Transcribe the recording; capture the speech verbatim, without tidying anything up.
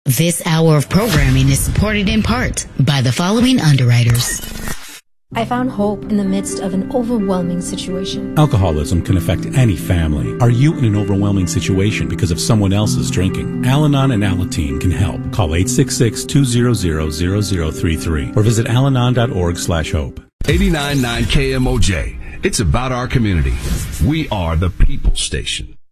This hour of programming is supported in part by the following underwriters. I found hope in the midst of an overwhelming situation. Alcoholism can affect any family. Are you in an overwhelming situation because of someone else's drinking? Al-Anon and Alateen can help. Call eight six six, two zero zero, zero zero three three or visit alanon dot org slash hope. eighty-nine point nine K M O J. It's about our community. We are the People Station.